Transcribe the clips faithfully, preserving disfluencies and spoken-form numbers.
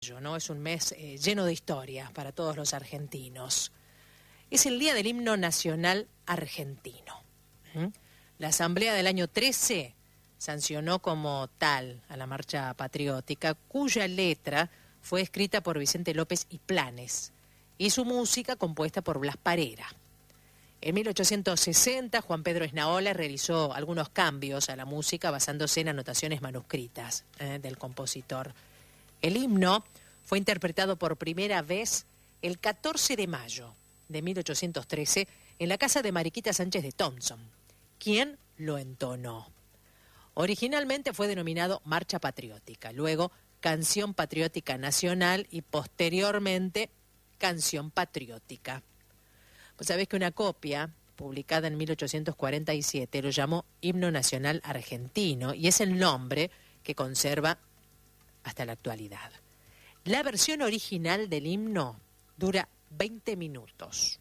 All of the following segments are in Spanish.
¿no? Es un mes eh, lleno de historias para todos los argentinos. Es el Día del Himno Nacional Argentino. ¿Mm? La Asamblea del año trece sancionó como tal a la marcha patriótica, cuya letra fue escrita por Vicente López y Planes y su música compuesta por Blas Parera. En mil ochocientos sesenta, Juan Pedro Esnaola realizó algunos cambios a la música basándose en anotaciones manuscritas eh, del compositor. El himno fue interpretado por primera vez el catorce de mayo de mil ochocientos trece en la casa de Mariquita Sánchez de Thompson, quien lo entonó. Originalmente fue denominado Marcha Patriótica, luego Canción Patriótica Nacional y posteriormente Canción Patriótica. Pues sabés que una copia publicada en mil ochocientos cuarenta y siete lo llamó Himno Nacional Argentino y es el nombre que conserva hasta la actualidad. La versión original del himno dura veinte minutos.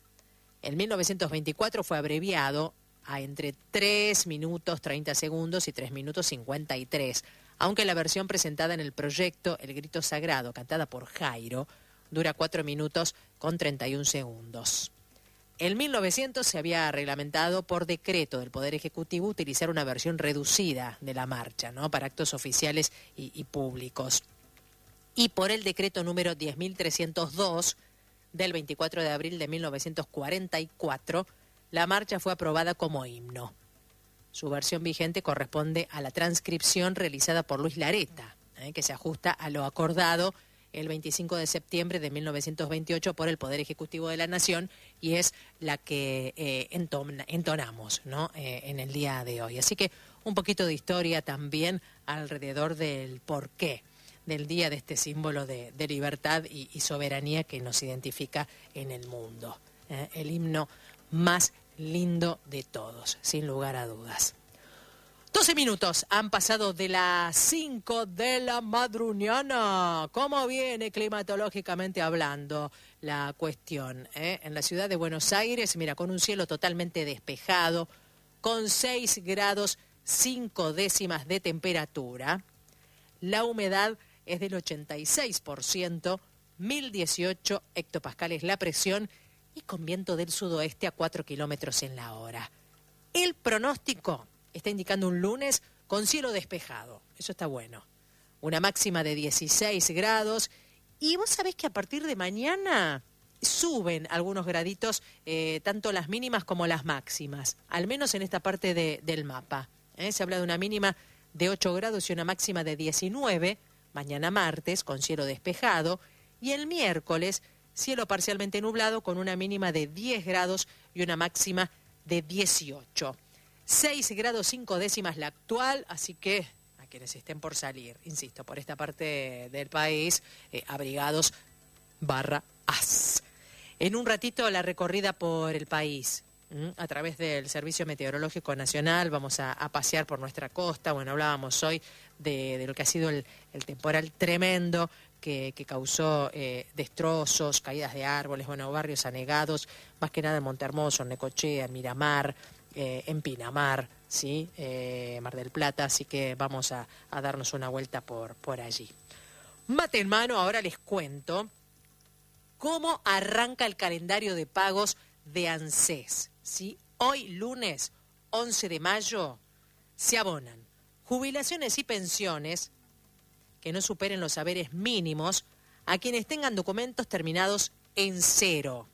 En mil novecientos veinticuatro fue abreviado a entre tres minutos treinta segundos y tres minutos cincuenta y tres, aunque la versión presentada en el proyecto El Grito Sagrado, cantada por Jairo, dura cuatro minutos con treinta y un segundos. En mil novecientos se había reglamentado por decreto del Poder Ejecutivo utilizar una versión reducida de la marcha, ¿no?, para actos oficiales y, y públicos. Y por el decreto número diez mil trescientos dos del veinticuatro de abril de mil novecientos cuarenta y cuatro, la marcha fue aprobada como himno. Su versión vigente corresponde a la transcripción realizada por Luis Lareta, ¿eh?, que se ajusta a lo acordado el veinticinco de septiembre de mil novecientos veintiocho por el Poder Ejecutivo de la Nación y es la que eh, entona, entonamos, ¿no?, eh, en el día de hoy. Así que un poquito de historia también alrededor del porqué del día de este símbolo de, de libertad y, y soberanía que nos identifica en el mundo. ¿eh? El himno más lindo de todos, sin lugar a dudas. doce minutos han pasado de las cinco de la madrugada. ¿Cómo viene climatológicamente hablando la cuestión? ¿eh? En la ciudad de Buenos Aires, mira, con un cielo totalmente despejado, con seis grados cinco décimas de temperatura. La humedad es del ochenta y seis por ciento, mil dieciocho hectopascales la presión y con viento del sudoeste a cuatro kilómetros en la hora. El pronóstico está indicando un lunes con cielo despejado. Eso está bueno. Una máxima de dieciséis grados. Y vos sabés que a partir de mañana suben algunos graditos, eh, tanto las mínimas como las máximas. Al menos en esta parte de, del mapa. ¿eh? Se habla de una mínima de ocho grados y una máxima de diecinueve. Mañana martes con cielo despejado. Y el miércoles cielo parcialmente nublado con una mínima de diez grados y una máxima de dieciocho. seis grados cinco décimas la actual, así que a quienes estén por salir, insisto, por esta parte del país, eh, abrigados barra as. En un ratito la recorrida por el país, ¿m? a través del Servicio Meteorológico Nacional, vamos a, a pasear por nuestra costa. Bueno, hablábamos hoy de, de lo que ha sido el, el temporal tremendo que, que causó eh, destrozos, caídas de árboles, bueno, barrios anegados, más que nada en Montehermoso, en Necochea, en Miramar, Eh, en Pinamar, ¿sí? eh, Mar del Plata, así que vamos a, a darnos una vuelta por, por allí. Mate en mano, ahora les cuento cómo arranca el calendario de pagos de ANSES, ¿sí? Hoy, lunes once de mayo, se abonan jubilaciones y pensiones que no superen los saberes mínimos a quienes tengan documentos terminados en cero.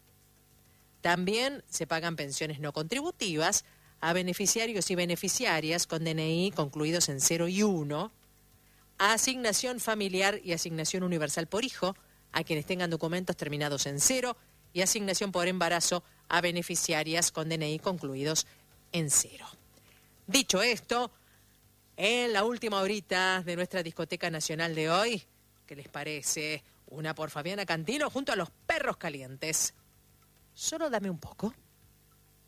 También se pagan pensiones no contributivas a beneficiarios y beneficiarias con D N I concluidos en cero y uno, a asignación familiar y asignación universal por hijo a quienes tengan documentos terminados en cero y asignación por embarazo a beneficiarias con D N I concluidos en cero. Dicho esto, en la última horita de nuestra discoteca nacional de hoy, ¿qué les parece? Una por Fabiana Cantilo junto a los Perros Calientes. Solo dame un poco.